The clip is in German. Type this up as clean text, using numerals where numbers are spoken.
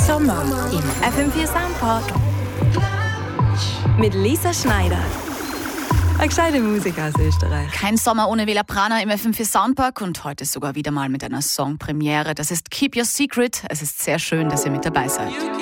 Sommer im FM4 Soundpark mit Lisa Schneider. Eine gescheite Musik aus Österreich. Kein Sommer ohne Vela Prana im FM4 Soundpark und heute sogar wieder mal mit einer Songpremiere. Das ist Keep Your Secret. Es ist sehr schön, dass ihr mit dabei seid.